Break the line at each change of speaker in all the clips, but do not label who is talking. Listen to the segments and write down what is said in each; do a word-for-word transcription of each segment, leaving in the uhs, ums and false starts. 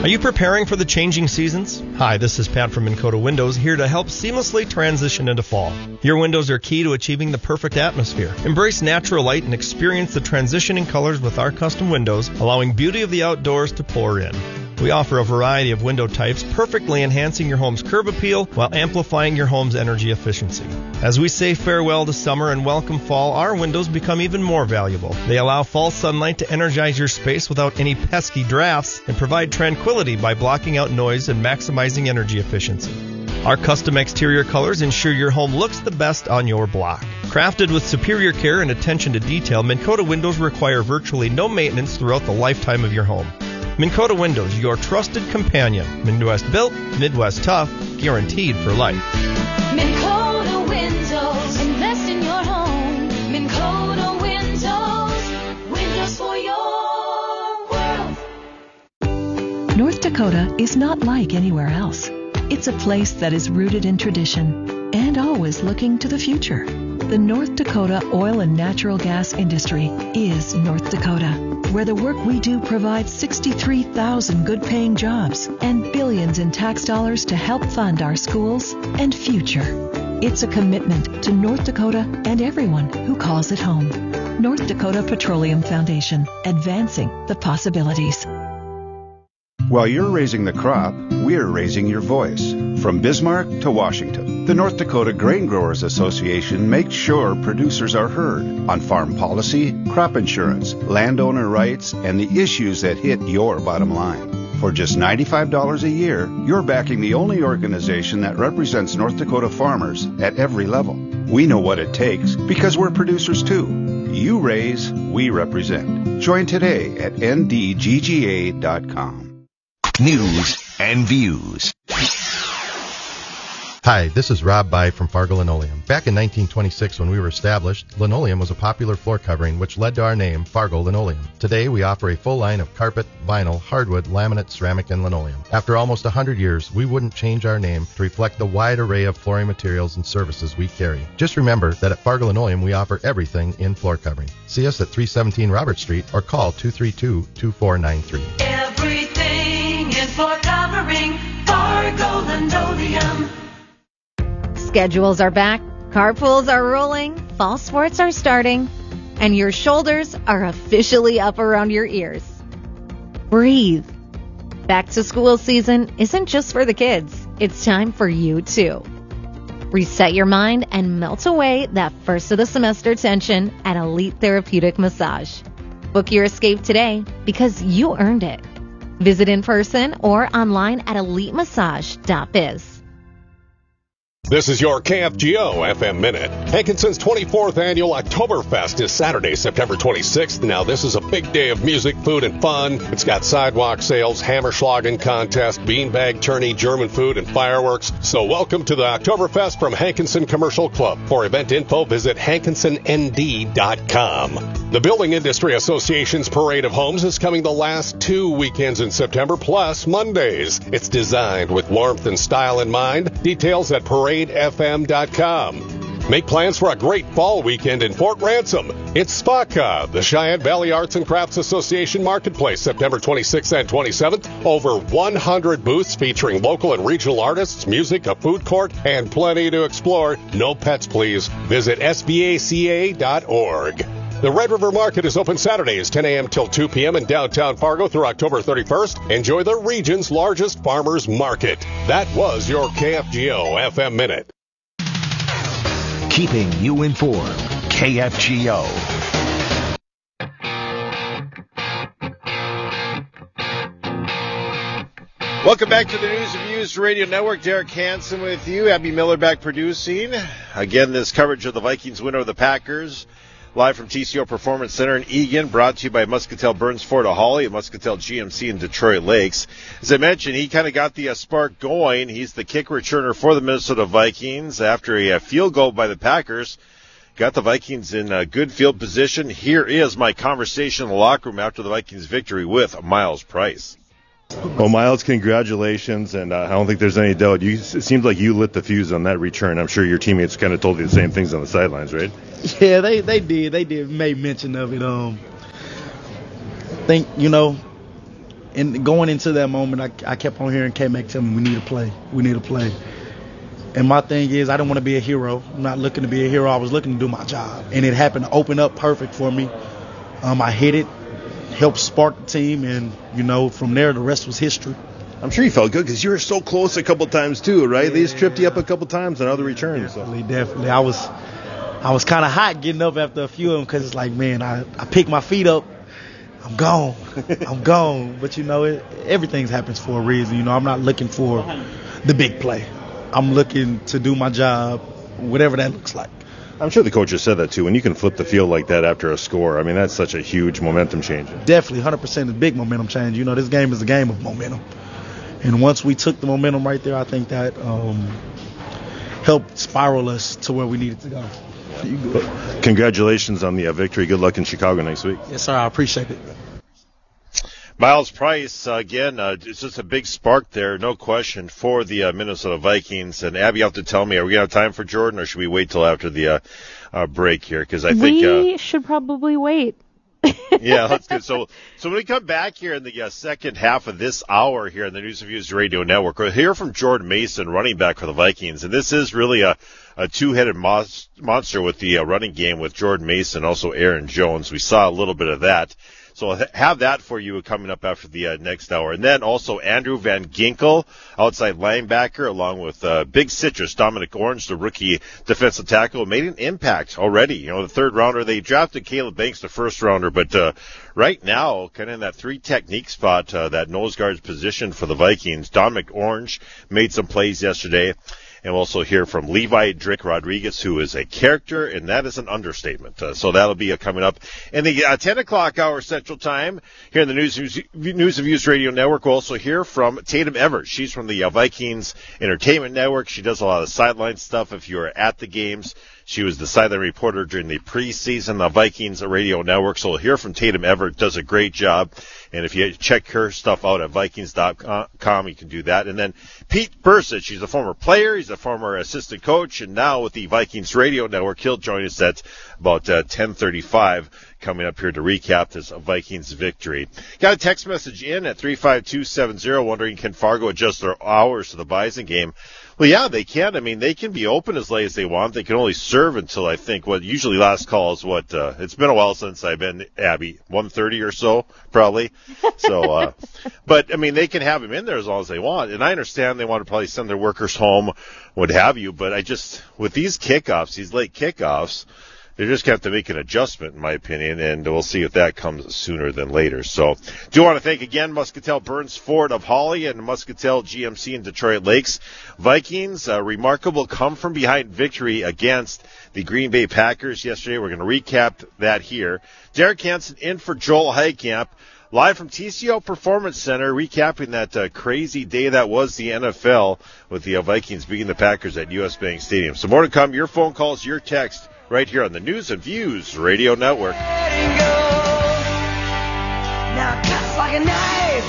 Are you preparing for the changing seasons? Hi, this is Pat from Minn Kota Windows, here to help seamlessly transition into fall. Your windows are key to achieving the perfect atmosphere. Embrace natural light and experience the transitioning colors with our custom windows, allowing beauty of the outdoors to pour in. We offer a variety of window types, perfectly enhancing your home's curb appeal while amplifying your home's energy efficiency. As we say farewell to summer and welcome fall, our windows become even more valuable. They allow fall sunlight to energize your space without any pesky drafts and provide tranquility by blocking out noise and maximizing energy efficiency. Our custom exterior colors ensure your home looks the best on your block. Crafted with superior care and attention to detail, Minn Kota Windows require virtually no maintenance throughout the lifetime of your home. Minn Kota Windows, your trusted companion. Midwest built, Midwest tough, guaranteed for life.
Minn Kota Windows, invest in your home. Minn Kota Windows, windows for your world.
North Dakota is not like anywhere else. It's a place that is rooted in tradition and always looking to the future. The North Dakota oil and natural gas industry is North Dakota, where the work we do provides sixty-three thousand good-paying jobs and billions in tax dollars to help fund our schools and future. It's a commitment to North Dakota and everyone who calls it home. North Dakota Petroleum Foundation, advancing the possibilities.
While you're raising the crop, we're raising your voice. From Bismarck to Washington, the North Dakota Grain Growers Association makes sure producers are heard on farm policy, crop insurance, landowner rights, and the issues that hit your bottom line. For just ninety-five dollars a year, you're backing the only organization that represents North Dakota farmers at every level. We know what it takes because we're producers too. You raise, we represent. Join today at N D G G A dot com.
News and views.
Hi, this is Rob By from Fargo Linoleum. Back in nineteen twenty-six, when we were established, linoleum was a popular floor covering, which led to our name, Fargo Linoleum. Today, we offer a full line of carpet, vinyl, hardwood, laminate, ceramic, and linoleum. After almost one hundred years, we wouldn't change our name to reflect the wide array of flooring materials and services we carry. Just remember that at Fargo Linoleum, we offer everything in floor covering. See us at three seventeen Robert Street or call two three two, two four nine three.
Everything in floor covering, Fargo Linoleum.
Schedules are back, carpools are rolling, fall sports are starting, and your shoulders are officially up around your ears. Breathe. Back to school season isn't just for the kids. It's time for you too. Reset your mind and melt away that first of the semester tension at Elite Therapeutic Massage. Book your escape today because you earned it. Visit in person or online at elite massage dot biz.
This is your K F G O F M Minute. Hankinson's twenty-fourth annual Oktoberfest is Saturday, September twenty-sixth. Now, this is a big day of music, food, and fun. It's got sidewalk sales, Hammerschlagen contest, beanbag tourney, German food, and fireworks. So welcome to the Oktoberfest from Hankinson Commercial Club. For event info, visit hankinson n d dot com. The Building Industry Association's Parade of Homes is coming the last two weekends in September, plus Mondays. It's designed with warmth and style in mind. Details at parade f m dot com. Make plans for a great fall weekend in Fort Ransom. It's S P A C A, the Cheyenne Valley Arts and Crafts Association Marketplace, September twenty-sixth and twenty-seventh. Over one hundred booths featuring local and regional artists, music, a food court, and plenty to explore. No pets, please. Visit s b a c a dot org. The Red River Market is open Saturdays, ten a.m. till two p.m. in downtown Fargo through October thirty-first. Enjoy the region's largest farmers market. That was your K F G O F M Minute.
Keeping you informed. K F G O.
Welcome back to the News and Views Radio Network. Derek Hansen with you. Abby Miller back producing. Again, this coverage of the Vikings win over the Packers. Live from T C O Performance Center in Eagan, brought to you by Muscatel Burns Ford of Hawley and Muscatel G M C in Detroit Lakes. As I mentioned, he kind of got the uh, spark going. He's the kick returner for the Minnesota Vikings after a, a field goal by the Packers. Got the Vikings in a good field position. Here is my conversation in the locker room after the Vikings' victory with Miles Price.
Well, Miles, congratulations, and uh, I don't think there's any doubt. You, it seems like you lit the fuse on that return. I'm sure your teammates kind of told you the same things on the sidelines, right?
Yeah, they, they did. They did make mention of it. Um, I think, you know, and going into that moment, I, I kept on hearing K-Mac tell me, we need to play. We need to play. And my thing is, I don't want to be a hero. I'm not looking to be a hero. I was looking to do my job. And it happened to open up perfect for me. Um, I hit it, helped spark the team, and, you know, from there, the rest was history.
I'm sure you felt good because you were so close a couple times, too, right?
Yeah.
They just tripped you up a couple times on other returns.
Definitely, so. definitely. I was I was kind of hot getting up after a few of them because it's like, man, I, I picked my feet up. I'm gone. I'm gone. But, you know, it, everything happens for a reason. You know, I'm not looking for the big play. I'm looking to do my job, whatever that looks like.
I'm sure the coaches said that, too. When you can flip the field like that after a score, I mean, that's such a huge momentum change.
Definitely, one hundred percent is big momentum change. You know, this game is a game of momentum. And once we took the momentum right there, I think that um, helped spiral us to where we needed to go. You good.
Congratulations on the uh, victory. Good luck in Chicago next week.
Yes, sir. I appreciate it.
Miles Price, uh, again, uh, it's just a big spark there, no question, for the uh, Minnesota Vikings. And Abby, you have to tell me, are we going to have time for Jordan, or should we wait till after the uh, uh, break here? Because I think
we
uh,
should probably wait.
Yeah, that's good. So, so when we come back here in the uh, second half of this hour here on the News and Views Radio Network, we'll hear from Jordan Mason, running back for the Vikings. And this is really a, a two-headed mos- monster with the uh, running game with Jordan Mason, also Aaron Jones. We saw a little bit of that. So I'll have that for you coming up after the uh, next hour. And then also Andrew Van Ginkel, outside linebacker, along with uh, Big Citrus, Dominic Orange, the rookie defensive tackle, made an impact already. You know, the third rounder, they drafted Caleb Banks, the first rounder, but uh, right now, kind of in that three technique spot, uh, that nose guard's position for the Vikings, Dominic Orange made some plays yesterday. And we'll also hear from Levi Drick Rodriguez, who is a character, and that is an understatement. Uh, so that'll be uh, coming up in the uh, ten o'clock hour Central Time here in the News, News and Views Radio Network. We'll also hear from Tatum Everett. She's from the uh, Vikings Entertainment Network. She does a lot of sideline stuff if you're at the games. She was the sideline reporter during the preseason the Vikings Radio Network. So we'll hear from Tatum Everett. Does a great job. And if you check her stuff out at Vikings dot com, you can do that. And then Pete Bursich, he's a former player. He's a former assistant coach. And now with the Vikings Radio Network, he'll join us at about uh, ten thirty-five coming up here to recap this Vikings victory. Got a text message in at three five two seven zero wondering, can Fargo adjust their hours to the Bison game? Well, yeah, they can. I mean, they can be open as late as they want. They can only serve until, I think, what usually last call is what, uh, it's been a while since I've been, Abby, one thirty or so, probably. So, uh, but, I mean, they can have them in there as long as they want. And I understand they want to probably send their workers home, what have you. But I just, with these kickoffs, these late kickoffs, they're just going to have to make an adjustment, in my opinion, and we'll see if that comes sooner than later. So, do want to thank again Muscatel Burns Ford of Holly and Muscatel G M C in Detroit Lakes. Vikings, a remarkable come-from-behind victory against the Green Bay Packers yesterday. We're going to recap that here. Derek Hansen in for Joel Heitkamp. Live from T C O Performance Center, recapping that uh, crazy day that was the N F L with the uh, Vikings beating the Packers at U S Bank Stadium. So more to come. Your phone calls, your text, right here on the News and Views Radio Network.
Now it cuts like a knife,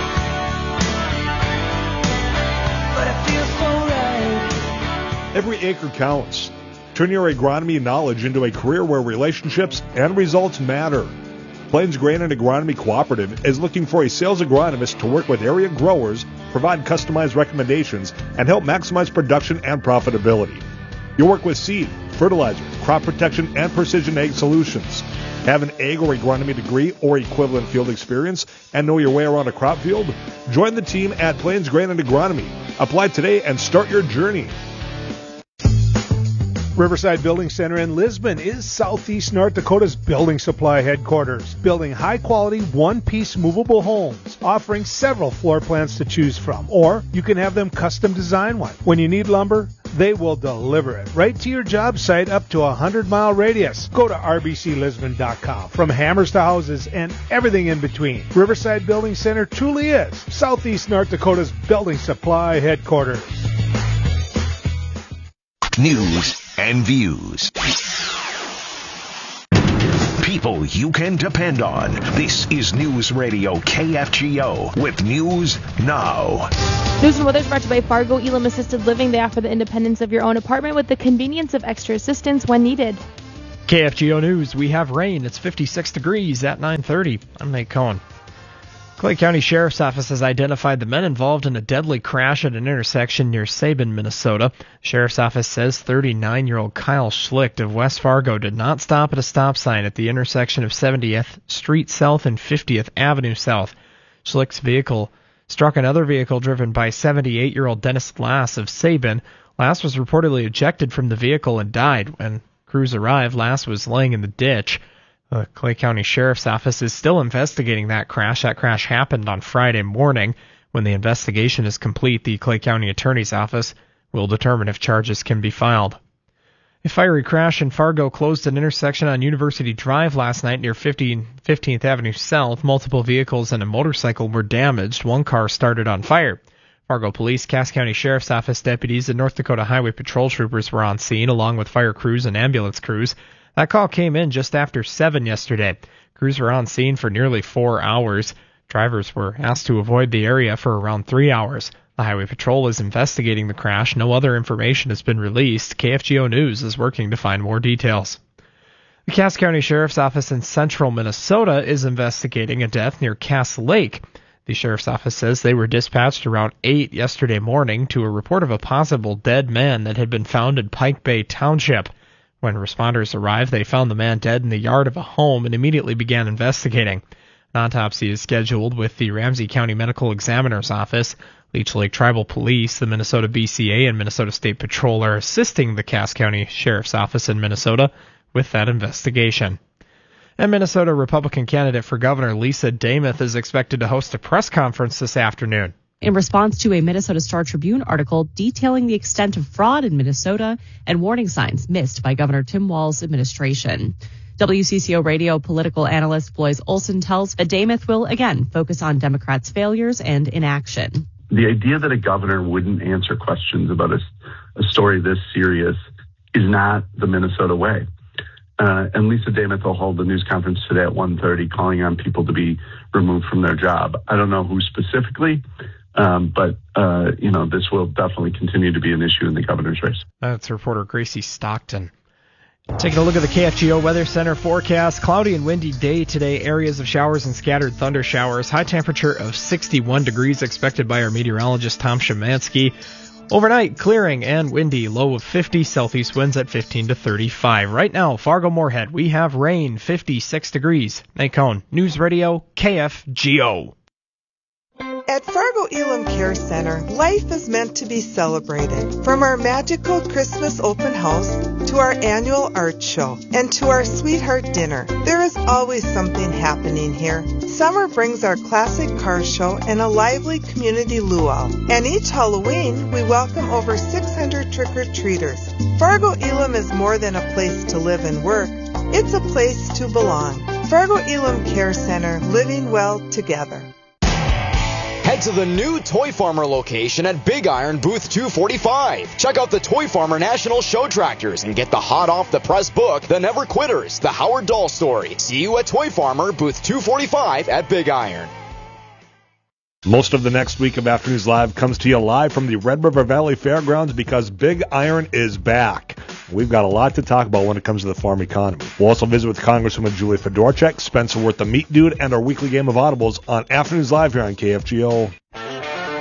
but it feels so right.
Every acre counts. Turn your agronomy knowledge into a career where relationships and results matter. Plains Grain and Agronomy Cooperative is looking for a sales agronomist to work with area growers, provide customized recommendations, and help maximize production and profitability. You'll work with seed, fertilizer, crop protection, and precision ag solutions. Have an ag or agronomy degree or equivalent field experience and know your way around a crop field? Join the team at Plains Grain and Agronomy. Apply today and start your journey.
Riverside Building Center in Lisbon is Southeast North Dakota's building supply headquarters, building high-quality, one-piece movable homes, offering several floor plans to choose from, or you can have them custom design one. When you need lumber, they will deliver it right to your job site up to a hundred-mile radius. Go to R B C Lisbon dot com. From hammers to houses and everything in between, Riverside Building Center truly is Southeast North Dakota's building supply headquarters.
News and views. People you can depend on. This is News Radio K F G O with News Now.
News and weather is brought to you by Fargo Elam Assisted Living. They offer the independence of your own apartment with the convenience of extra assistance when needed.
K F G O News, we have rain. It's fifty-six degrees at nine thirty. I'm Nate Cohen.
Clay County Sheriff's Office has identified the men involved in a deadly crash at an intersection near Sabin, Minnesota. Sheriff's Office says thirty-nine-year-old Kyle Schlicht of West Fargo did not stop at a stop sign at the intersection of seventieth Street South and fiftieth Avenue South. Schlicht's vehicle struck another vehicle driven by seventy-eight-year-old Dennis Lass of Sabin. Lass was reportedly ejected from the vehicle and died. When crews arrived, Lass was laying in the ditch. The Clay County Sheriff's Office is still investigating that crash. That crash happened on Friday morning. When the investigation is complete, the Clay County Attorney's Office will determine if charges can be filed. A fiery crash in Fargo closed an intersection on University Drive last night near fifteenth Avenue South. Multiple vehicles and a motorcycle were damaged. One car started on fire. Fargo Police, Cass County Sheriff's Office deputies, and North Dakota Highway Patrol troopers were on scene, along with fire crews and ambulance crews. That call came in just after seven yesterday. Crews were on scene for nearly four hours. Drivers were asked to avoid the area for around three hours. The Highway Patrol is investigating the crash. No other information has been released. K F G O News is working to find more details. The Cass County Sheriff's Office in central Minnesota is investigating a death near Cass Lake. The Sheriff's Office says they were dispatched around eight yesterday morning to a report of a possible dead man that had been found in Pike Bay Township. When responders arrived, they found the man dead in the yard of a home and immediately began investigating. An autopsy is scheduled with the Ramsey County Medical Examiner's Office. Leech Lake Tribal Police, the Minnesota B C A, and Minnesota State Patrol are assisting the Cass County Sheriff's Office in Minnesota with that investigation. And Minnesota Republican candidate for governor Lisa Demuth is expected to host a press conference this afternoon.
In response to a Minnesota Star Tribune article detailing the extent of fraud in Minnesota and warning signs missed by Governor Tim Walz's administration. W C C O radio political analyst Blois Olson tells that Demuth will again focus on Democrats' failures and inaction.
The idea that a governor wouldn't answer questions about a, a story this serious is not the Minnesota way. Uh, and Lisa Demuth will hold the news conference today at one thirty calling on people to be removed from their job. I don't know who specifically, um, but, uh, you know, this will definitely continue to be an issue in the governor's race.
That's reporter Gracie Stockton. Taking a look at the K F G O Weather Center forecast. Cloudy and windy day today. Areas of showers and scattered thunder showers. High temperature of sixty-one degrees expected by our meteorologist Tom Szymanski. Overnight, clearing and windy. Low of fifty. Southeast winds at fifteen to thirty-five. Right now, Fargo-Moorhead, we have rain, fifty-six degrees. Nate Cohn, News Radio, K F G O.
At Fargo Elam Care Center, life is meant to be celebrated. From our magical Christmas open house to our annual art show and to our sweetheart dinner, there is always something happening here. Summer brings our classic car show and a lively community luau. And each Halloween, we welcome over six hundred trick-or-treaters. Fargo Elam is more than a place to live and work. It's a place to belong. Fargo Elam Care Center, living well together.
Head to the new Toy Farmer location at Big Iron Booth two forty-five. Check out the Toy Farmer National Show Tractors and get the hot off the press book, The Never Quitters, the Howard Dahl story. See you at Toy Farmer Booth two forty-five at Big Iron.
Most of the next week of Afternoons Live comes to you live from the Red River Valley Fairgrounds because Big Iron is back. We've got a lot to talk about when it comes to the farm economy. We'll also visit with Congresswoman Julie Fedorchak, Spencer Worth, the Meat Dude, and our weekly game of audibles on Afternoons Live here on K F G O.